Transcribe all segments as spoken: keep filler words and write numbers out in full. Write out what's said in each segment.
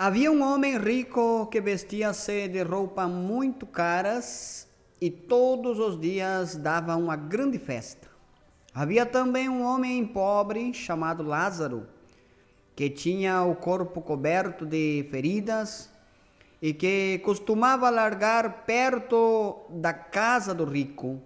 Havia um homem rico que vestia-se de roupas muito caras e todos os dias dava uma grande festa. Havia também um homem pobre chamado Lázaro, que tinha o corpo coberto de feridas e que costumava largar perto da casa do rico.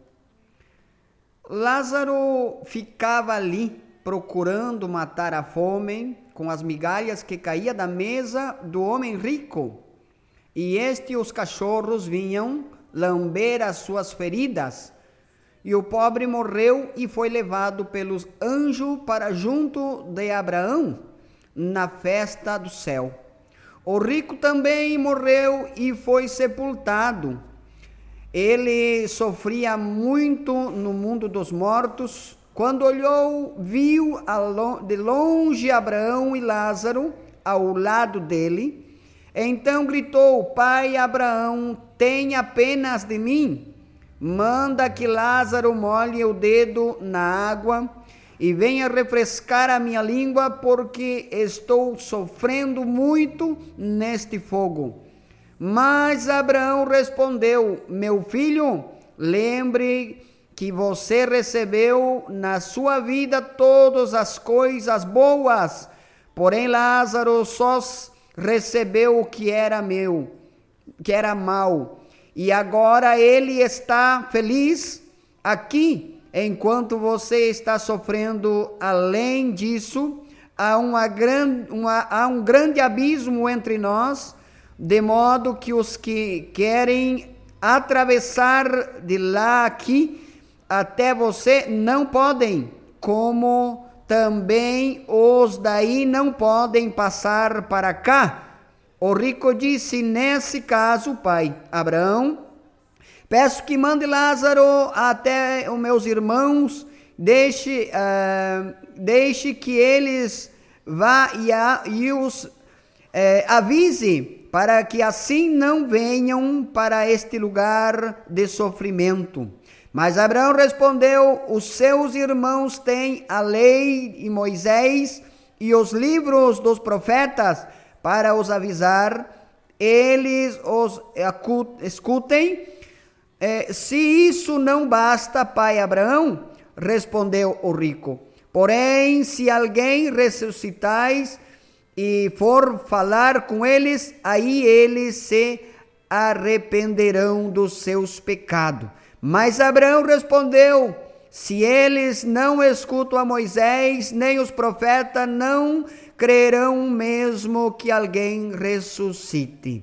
Lázaro ficava ali procurando matar a fome com as migalhas que caía da mesa do homem rico. E este os cachorros vinham lamber as suas feridas. E o pobre morreu e foi levado pelos anjos para junto de Abraão na festa do céu. O rico também morreu e foi sepultado. Ele sofria muito no mundo dos mortos. Quando olhou, viu de longe Abraão e Lázaro ao lado dele. Então gritou: Pai Abraão, tenha pena de mim. Manda que Lázaro molhe o dedo na água e venha refrescar a minha língua, porque estou sofrendo muito neste fogo. Mas Abraão respondeu: Meu filho, lembre que você recebeu na sua vida todas as coisas boas, porém Lázaro só recebeu o que era meu, que era mau, e agora ele está feliz aqui, enquanto você está sofrendo. Além disso, há, uma grande, uma, há um grande abismo entre nós, de modo que os que querem atravessar de lá aqui até você não podem, como também os daí não podem passar para cá. O rico disse: nesse caso, pai Abraão, peço que mande Lázaro até os meus irmãos, deixe, uh, deixe que eles vá e, a, e os uh, avise, para que assim não venham para este lugar de sofrimento. Mas Abraão respondeu: os seus irmãos têm a lei e Moisés e os livros dos profetas para os avisar. Eles os escutem. É, se isso não basta, pai Abraão, respondeu o rico, porém, se alguém ressuscitais e for falar com eles, aí eles se arrependerão dos seus pecados. Mas Abraão respondeu: se eles não escutam a Moisés nem os profetas, não crerão mesmo que alguém ressuscite.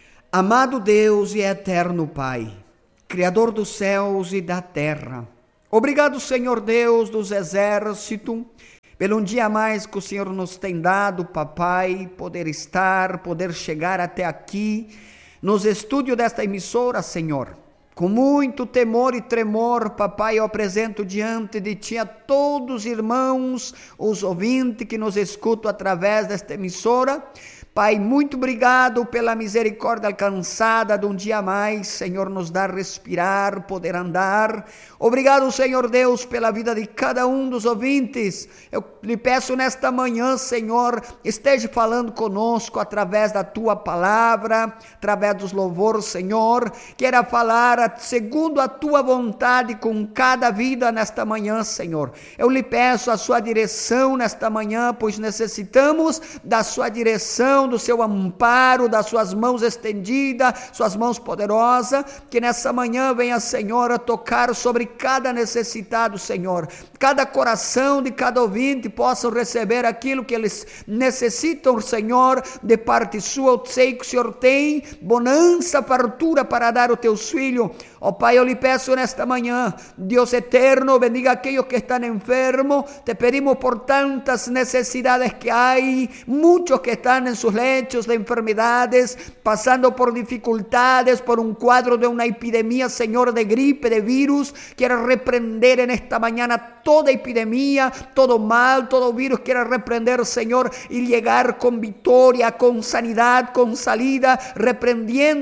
Amado Deus e eterno Pai, Criador dos céus e da terra, obrigado, Senhor Deus dos exércitos, pelo um dia a mais que o Senhor nos tem dado, papai, poder estar, poder chegar até aqui, nos estúdios desta emissora, Senhor. Com muito temor e tremor, papai, eu apresento diante de ti a todos os irmãos, os ouvintes que nos escutam através desta emissora. Pai, muito obrigado pela misericórdia alcançada de um dia a mais, Senhor, nos dá respirar, poder andar. Obrigado, Senhor Deus, pela vida de cada um dos ouvintes. Eu lhe peço nesta manhã, Senhor, esteja falando conosco através da tua palavra, através dos louvores, Senhor. Queira falar segundo a tua vontade com cada vida nesta manhã, Senhor. Eu lhe peço a sua direção nesta manhã, pois necessitamos da sua direção, do seu amparo, das suas mãos estendidas, suas mãos poderosas, que nessa manhã venha, Senhor, a tocar sobre cada necessitado, Senhor, cada coração de cada ouvinte possam receber aquilo que eles necessitam, Senhor, de parte sua. Eu sei que o Senhor tem bonança, fartura para dar aos teus filhos. Ó Pai, eu lhe peço nesta manhã, Deus eterno, bendiga aqueles que estão enfermos. Te pedimos por tantas necessidades que há, muitos que estão em seus leitos de enfermedades, passando por dificuldades, por um quadro de uma epidemia, Senhor, de gripe, de vírus. Quero repreender en esta mañana toda epidemia, todo mal, todo virus. Quiero reprender, Señor, y llegar con victoria, con sanidad, con salida, reprendiendo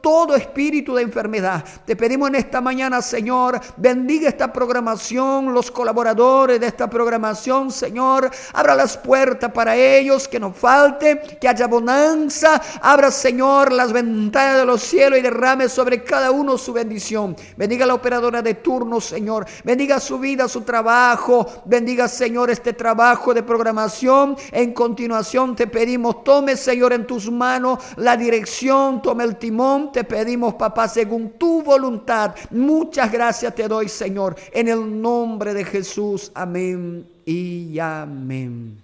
todo espíritu de enfermedad. Te pedimos en esta mañana, Señor, bendiga esta programación, los colaboradores de esta programación, Señor, abra las puertas para ellos, que no falte, que haya bonanza, abra, Señor, las ventanas de los cielos y derrame sobre cada uno su bendición. Bendiga a la operadora de turno, Señor, bendiga su vida, su trabajo, bendiga, Señor, este trabajo de programación. En continuación te pedimos, tome, Señor, en tus manos la dirección, tome el timón. Te pedimos, papá, según tu voluntad. Muchas gracias te doy, Señor, en el nombre de Jesús. Amén y amén.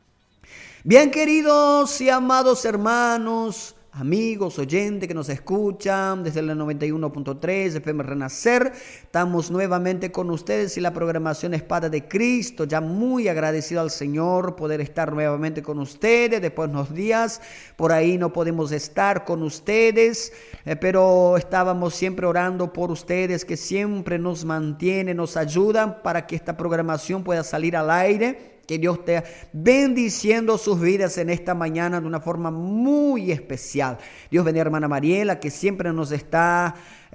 Bien, queridos y amados hermanos, amigos, oyentes que nos escuchan desde el noventa y uno punto tres F M Renacer, estamos nuevamente con ustedes y la programación Espada de Cristo. Ya muy agradecido al Señor poder estar nuevamente con ustedes. Después de unos días por ahí no podemos estar con ustedes, eh, pero estábamos siempre orando por ustedes, que siempre nos mantienen, nos ayudan para que esta programación pueda salir al aire. Que Dios esté bendiciendo sus vidas en esta mañana de una forma muy especial. Dios bendiga a hermana Mariela, que siempre nos está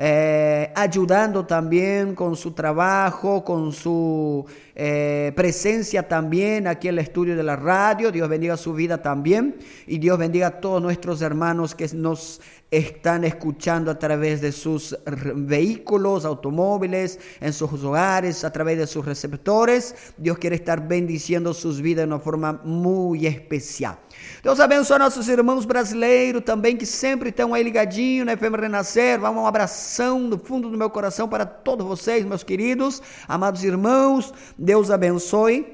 eh, ayudando también con su trabajo, con su eh, presencia también aquí en el estudio de la radio. Dios bendiga su vida también. Y Dios bendiga a todos nuestros hermanos que nos están escuchando a través de sus vehículos, automóviles, en sus hogares, a través de sus receptores. Dios quiere estar bendiciendo sus vidas de una forma muy especial. Deus abençoe nossos irmãos brasileiros também, que sempre estão aí ligadinhos na F M Renascer. Vamos, um abração do fundo do meu coração para todos vocês, meus queridos, amados irmãos. Deus abençoe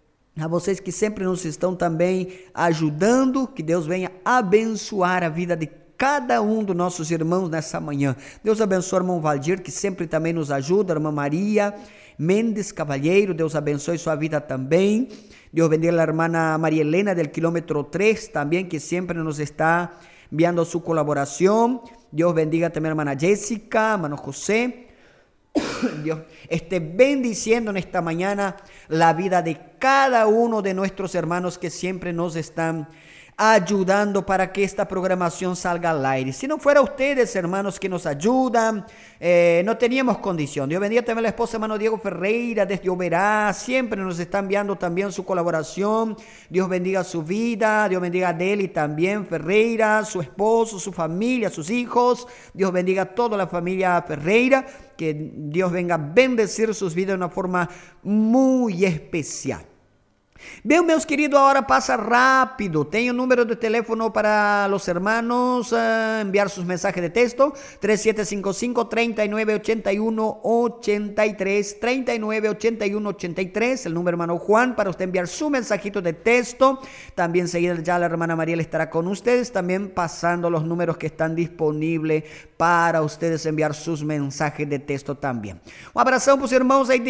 a vocês que sempre nos estão também ajudando. Que Deus venha abençoar a vida de cada um dos nossos irmãos nessa manhã. Deus abençoe o irmão Valdir, que sempre também nos ajuda, a irmã Maria Mendes Cavalheiro, Deus abençoe sua vida também. Dios bendiga a la hermana María Elena del kilómetro tres también, que siempre nos está enviando su colaboración. Dios bendiga también a hermana Jessica, hermano José. Dios esté bendiciendo en esta mañana la vida de cada uno de nuestros hermanos que siempre nos están ayudando para que esta programación salga al aire. Si no fuera ustedes, hermanos, que nos ayudan, eh, no teníamos condición. Dios bendiga también a la esposa, hermano Diego Ferreira, desde Oberá, siempre nos está enviando también su colaboración. Dios bendiga su vida, Dios bendiga a Deli también Ferreira, su esposo, su familia, sus hijos. Dios bendiga a toda la familia Ferreira, que Dios venga a bendecir sus vidas de una forma muy especial. Bem, meus queridos, a hora passa rápido. Tenho o número de teléfono para os hermanos uh, enviar sus mensajes de texto: três sete cinco cinco, três nove oito um, oito três, três nove oito um, oito três, el número hermano Juan, para usted enviar su mensajito de texto. También seguida ya la hermana Mariela estará con ustedes, también pasando los números que están disponibles para ustedes enviar sus mensajes de texto também. Um abração para os irmãos aí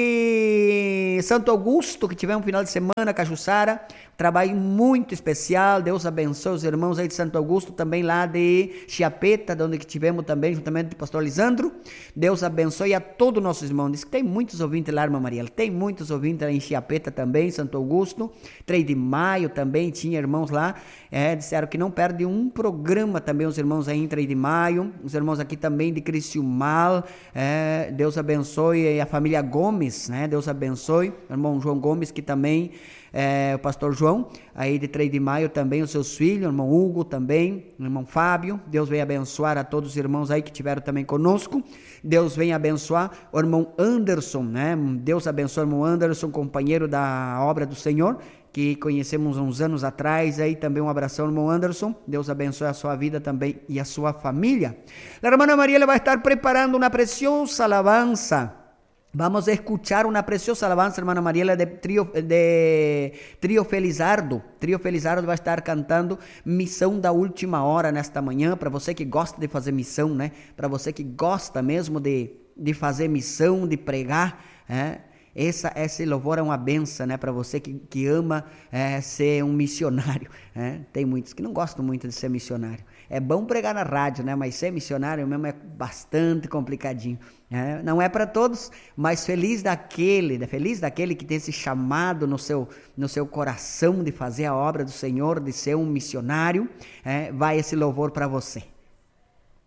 de Santo Augusto, que tiveram um final de semana, Cajuçara, trabalho muito especial. Deus abençoe os irmãos aí de Santo Augusto, também lá de Chiapeta, de onde que tivemos também, juntamente com o pastor Lisandro. Deus abençoe a todos os nossos irmãos. Diz que tem muitos ouvintes lá, irmã Mariela, tem muitos ouvintes lá em Chiapeta também, Santo Augusto. três de maio também tinha irmãos lá, é, disseram que não perde um programa também, os irmãos aí em três de maio, os irmãos aqui também de Criciúmal. É, Deus abençoe a família Gomes, né? Deus abençoe o irmão João Gomes, que também é, o pastor João, aí de três de maio também, os seus filhos, o irmão Hugo também, o irmão Fábio. Deus venha abençoar a todos os irmãos aí que tiveram também conosco. Deus venha abençoar o irmão Anderson, né? Deus abençoe o irmão Anderson, companheiro da obra do Senhor, que conhecemos uns anos atrás. Aí também um abração, irmão Anderson. Deus abençoe a sua vida também e a sua família. A irmã Mariela vai estar preparando uma preciosa alabanza. Vamos a escuchar una preciosa alabanza, hermana Mariela, de Trio, de Trio Felizardo. Trio Felizardo vai estar cantando Missão da Última Hora nesta manhã. Para você que gosta de fazer missão, né? Para você que gosta mesmo de, de fazer missão, de pregar, né? Essa, esse louvor é uma benção, né? Para você que, que ama é, ser um missionário, né? Tem muitos que não gostam muito de ser missionário. É bom pregar na rádio, né? Mas ser missionário mesmo é bastante complicadinho. É, não é para todos, mas feliz daquele, feliz daquele que tem esse chamado no seu, no seu coração de fazer a obra do Senhor, de ser um missionário. É, vai esse louvor para você.